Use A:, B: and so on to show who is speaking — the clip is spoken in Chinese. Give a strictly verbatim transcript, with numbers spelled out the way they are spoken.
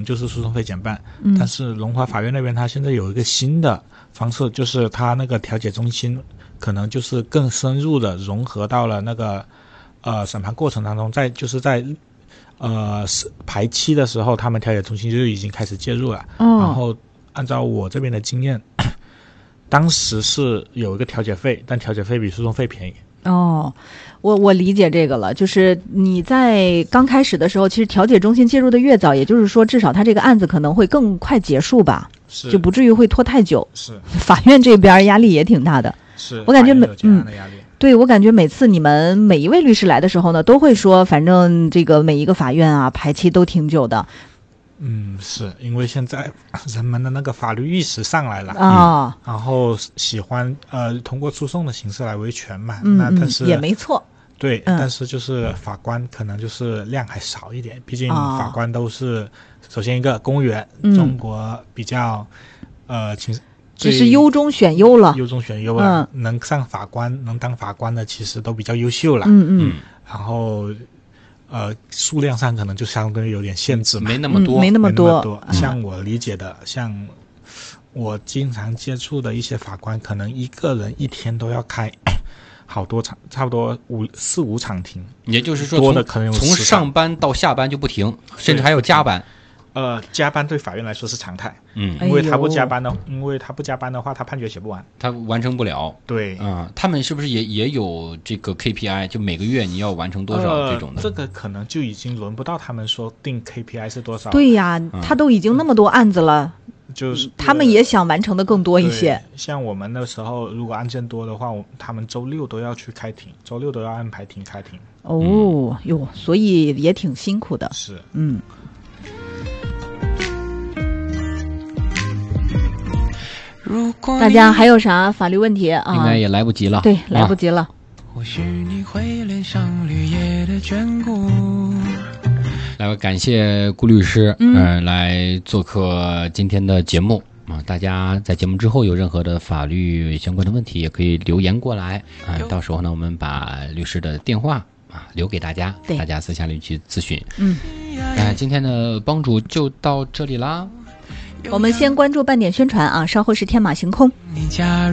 A: 能就是诉讼费减半。
B: 嗯，
A: 但是龙华法院那边他现在有一个新的方式，就是他那个调解中心可能就是更深入的融合到了那个呃审判过程当中，在就是在呃排期的时候，他们调解中心就已经开始介入了。
B: 哦，
A: 然后按照我这边的经验，当时是有一个调解费，但调解费比诉讼费便宜。
B: 哦，我我理解这个了，就是你在刚开始的时候，其实调解中心介入的越早，也就是说，至少他这个案子可能会更快结束吧，
A: 是
B: 就不至于会拖太久。
A: 是，
B: 法院这边压力也挺大的。
A: 是，
B: 我感觉每
A: 嗯，
B: 对我感觉每次你们每一位律师来的时候呢，都会说，反正这个每一个法院啊排期都挺久的。
A: 嗯，是因为现在人们的那个法律意识上来了
B: 啊、嗯，
A: 然后喜欢呃通过诉讼的形式来维权嘛。
B: 嗯，
A: 那但是
B: 也没错。
A: 对、
B: 嗯，
A: 但是就是法官可能就是量还少一点，毕竟法官都是、哦、首先一个公务员、嗯，中国比较呃其实
B: 这是优中选优了，
A: 优中选优了、嗯，能上法官能当法官的其实都比较优秀了。
B: 嗯嗯，
A: 然后。呃，数量上可能就相对有点限制嘛，
C: 没那么多，
B: 嗯、没那么多。
A: 多像我理解的，嗯、像我经常接触的一些法官，可能一个人一天都要开好多场，差不多五四五场庭。
C: 也就是说，
A: 多的可能有
C: 从上班到下班就不停，甚至还有加班。
A: 呃，加班对法院来说是常态，
C: 嗯，
A: 因为他不加班的，因为他不加班的话，他判决写不完，
C: 他完成不了。
A: 对，
C: 啊、呃，他们是不是也也有这个 K P I？ 就每个月你要完成多少这种的？
A: 呃、这个可能就已经轮不到他们说定 K P I 是多少。
B: 对呀，他都已经那么多案子了，
A: 嗯、就是
B: 他们也想完成的更多一些。
A: 像我们那时候，如果案件多的话，他们周六都要去开庭，周六都要安排庭开庭。
B: 哦哟、嗯，所以也挺辛苦的。
A: 是，
B: 嗯。大家还有啥法律问题啊？
C: 应该也来不及了。
B: 对，来不及了。
D: 或许你会恋上绿叶的眷顾。
C: 来，感谢顾律师，
B: 嗯、
C: 呃，来做客今天的节目啊。大家在节目之后有任何的法律相关的问题，也可以留言过来啊。到时候呢，我们把律师的电话啊留给大家，大家私下里去咨询。
B: 嗯，
C: 呃，今天的帮主就到这里啦。
B: 我们先关注半点宣传啊，稍后是天马行空。
D: 你加入